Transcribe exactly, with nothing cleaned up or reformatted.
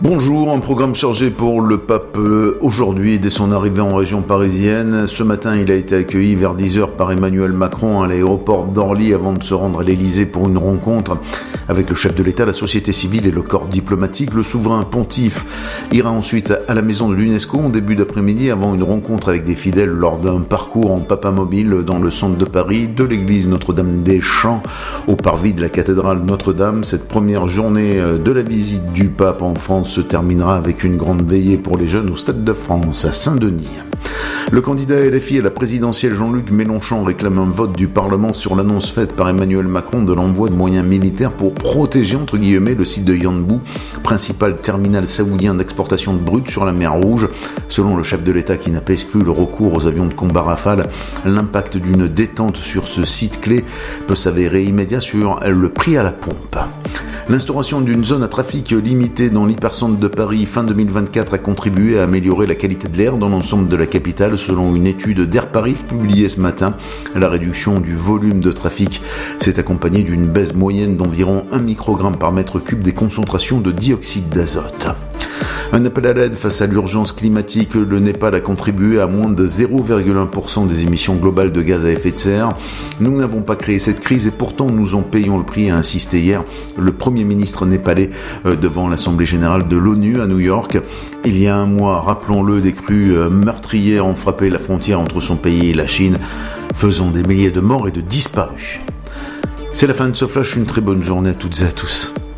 Bonjour, un programme chargé pour le pape aujourd'hui dès son arrivée en région parisienne. Ce matin, il a été accueilli vers dix heures par Emmanuel Macron à l'aéroport d'Orly avant de se rendre à l'Élysée pour une rencontre avec le chef de l'État, la société civile et le corps diplomatique. Le souverain pontife ira ensuite à la maison de l'UNESCO en début d'après-midi avant une rencontre avec des fidèles lors d'un parcours en papamobile dans le centre de Paris, de l'église Notre-Dame des Champs au parvis de la cathédrale Notre-Dame. Cette première journée de la visite du pape en France se terminera avec une grande veillée pour les jeunes au Stade de France à Saint-Denis. Le candidat L F I à la présidentielle Jean-Luc Mélenchon réclame un vote du Parlement sur l'annonce faite par Emmanuel Macron de l'envoi de moyens militaires pour protéger entre guillemets le site de Yanbu, principal terminal saoudien d'exportation de brut sur la mer Rouge. Selon le chef de l'État qui n'a pas exclu le recours aux avions de combat Rafale, l'impact d'une détente sur ce site clé peut s'avérer immédiat sur le prix à la pompe. L'instauration d'une zone à trafic limité dans l'hypercentre de Paris fin deux mille vingt-quatre a contribué à améliorer la qualité de l'air dans l'ensemble de la capitale selon une étude d'Air Paris publiée ce matin. La réduction du volume de trafic s'est accompagnée d'une baisse moyenne d'environ un microgramme par mètre cube des concentrations de dioxyde d'azote. Un appel à l'aide face à l'urgence climatique, le Népal a contribué à moins de zéro virgule un pour cent des émissions globales de gaz à effet de serre. Nous n'avons pas créé cette crise et pourtant nous en payons le prix, a insisté hier le Premier ministre népalais devant l'Assemblée générale de l'ONU à New York. Il y a un mois, rappelons-le, des crues meurtrières ont frappé la frontière entre son pays et la Chine, faisant des milliers de morts et de disparus. C'est la fin de ce flash, une très bonne journée à toutes et à tous.